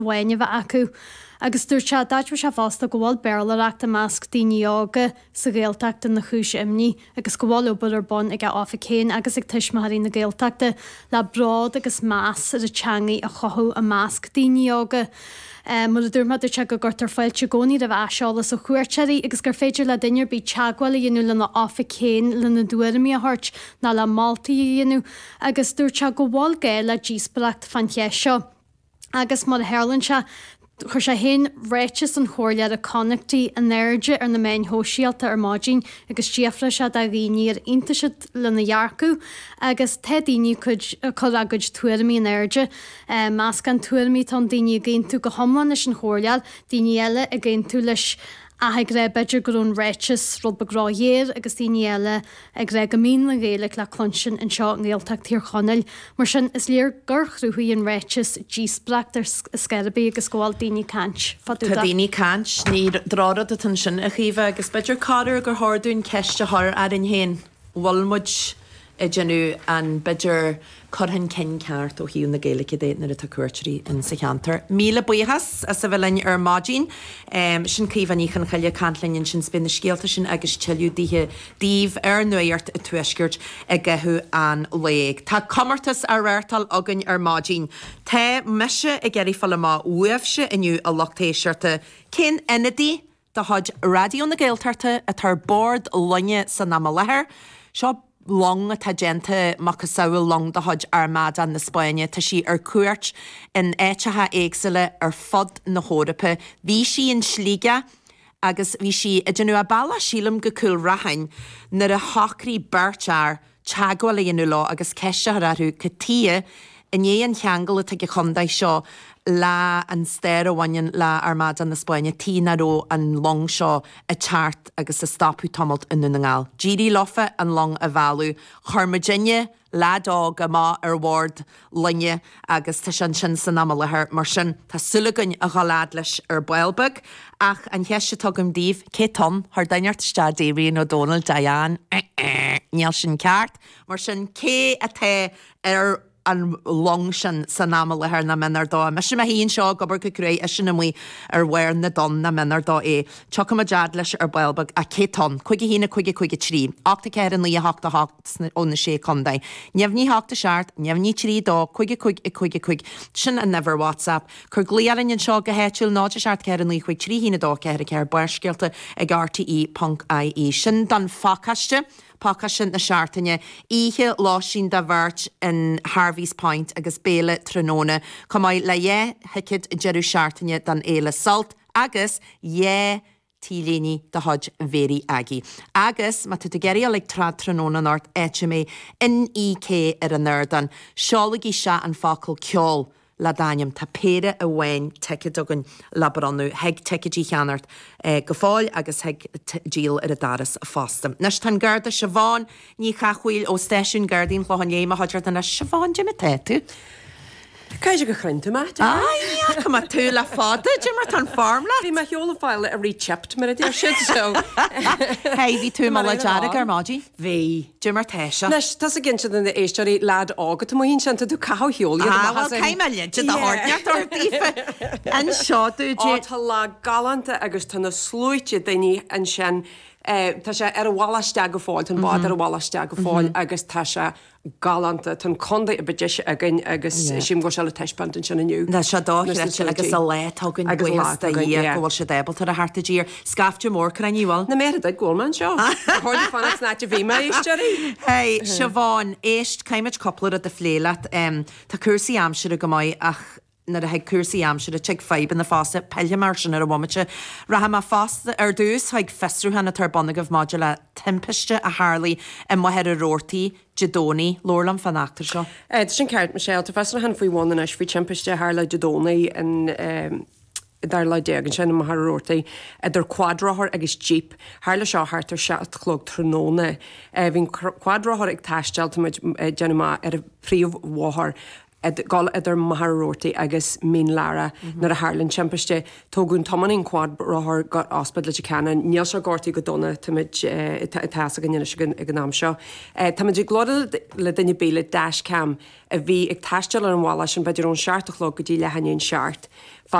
bhaine bheith acu. Agus dúir se dáitú se fásta go bhfuil bearlareachta measc daoine ága sa Gaeltachta na chúis imní agus go bhfuil obair ar bon ag áfa céin agus ag tuismathaí na Gaeltachta le brád agus más ar a teangaí a chothú a measc daoine ága. Mar a dúrmad se go gurtar fáilte gcóí a bheith seálas ó chuirteirí agus gur féidir le duinear bí teagháil dhéanú le na áfa céin le na dúirmí a thuirt ná le Maltaí dhéanú agus dúirt se go bhil géil le díosbreacht fan seo. Agus mar a heirlann se chuir sé hen réitis an chóirlead a connachtaí an airde ar na main hóisialta ar mádín agus tíafra se a rií ar intaisiid le na dhearcú agus te daoine chud agad tuairimí an airde más gan tuairimí tá daoine géon tú go thomlan leis an chóirlead daoine eile a géon tú leis ag ré beidir gurún réitis rud begráhéir agus daoine eile ag ré go mín na réile le clonsin an seo an Gaeltacht tíor chonneil mar sin is léir gurchrúthaí an réitis díosbreacht ar scarabí agus gháil daoine cant. Tá daoine cant ní drárad a tan sin a chiomh agus beidir cáir gur háirún ceiste thar ar an héin bhfuilmuid I genú an beidir chuthan cin ceart ó hiún na Gaeilge déitnar a cuairteirí in sa cheantar. Míle buchas a sa bhfuilin ar mádín sin cíomhaníchan chaile cantlinn sin spin na scialta sin agus teú díomh ar nuirt a tuisgirt a gethú an léig. Tá commartas ar réirtal agan ar mádín. Tá meise a geirí fall má uamhse inniu a lochtéisiirta cin enadí de chuid radio na Gaeltarta a tar board lunne san na lethir. Seo long a tagenta mac a saoil long de chuid armad an na Spáine tá si ar cuairt in éitethe éagsile ar fod na Hórapa. Bhí si in slíige agus bhí si a genú a balla sílam go cool rahain nar a hachrí bertear teagháil inú lá agus ceiste arú catí in éon cheangal a tuige chundaid seo lá an stéir bhain le armad an na Spáine tínaró an long seo a teart agus a stopú tomult in na ngáil. Dírí lofa an long a bhú Chormaginne ládá go má ar bhórd linne agus tá sin san amalathir mar sin tá sulagain a ghalád leis ar Bailbeg ach an cheiste tugam díomh cé ton th dainart sta David ó Donald Diane níl sin ceart mar sin cé a té ar an long sin san námal lethir na menar dá. Me sin a híonn seo gobar go cré a sin mí ar bhhair na don na menar dá é. Tucha a dead leis ar Bailbeg a céton, chuige hína chuige trí. Achta ceir an lí hachta ó na sé condaid. Neamhní hachta seart, neamhní trí dá, chuige. Sin a never WhatsApp. Cur glíaran seo go héitiúil náide seart ceir an lí chuig trí hína dá ceir a ceir buirscialta ag RTE.ie. Sin don facaiste Pácha sin na seaartaine ihe láisín de bhirt in Harvey's Point agus béle tróna cumáid le heicid jeú seaartaine don éile salt agus tíléní de thuid véri agi. Agus má tu geirí le trad tróna nát éitime in IK ar an nerdan seolagí se an fácail ceol la daim tá péire a bhhain teice dogan labaranú heag teicetí cheanart go fáil agus heag díal ar a daras a fástam. Nes tan garda se bháin ní chachuil ó stéisiún gardín chláhanné a haidir na se bháin de tú. Caidir go chrinta me? Á, má tú le fáda, de mar tan formla. Bhí me heola fáile a rechept mar a dtíar siad so. Hei, bhí tú má le dearag ar mádí? Bhí, de mar teise. Nes, tas a ginse den éisteí lad ágat mo hín senta tú caá heola. Well, caiime de háneart or dífa. An seo tú Tá le galanta agus tanna slúite daoine an sin tá sé ar a bhhaiste go fáil, tan bád ar a bhhaiste go fáil agus tá sé galanta tan conda a bedise agin agus sim go se le teispant an sinna nniu. Na se dáile agus a létágann buasta gohfuil se débal ar a hartadír scafte mór craníháil. Na mé a ggóman seo. Háir fanna snáte bhí me éisteí? Hei, se bháin éist caiimiid coppla a de phléileat tá cuasaí amsir a go maiid ach nar a heag cuasaí amsir a teag feib in na fása peile mar sin ar a bhaimite ratha má fásta ar dús haag festrúhanna tar bonna go bhmaidir le timpiste a Harlaí i mhair a róirtaí Jadóní lórlam fanachtar seo. Sin ceart me sé tá festra han faoi bhána is fao timpiste Harla Jadóní in dar le degan sin mar róirtaí idir cuadrathir agus jeep Harla seo hartar seachlog tróna. Bhín cuadrathir ag taistealt genna ar a príomh mháthair gáil idir maithróirtaí agus mí lara nar a Harlann timpiste tógún tomanín quad rath ospad le cena, níl se gáirtaí go donna tuid te gan ag an ná seo. Táidir glóda le duine béle dashcam a bhí ag taiisteil ar an bhála sin beidir ón seaartach le go dtí le haíon seart.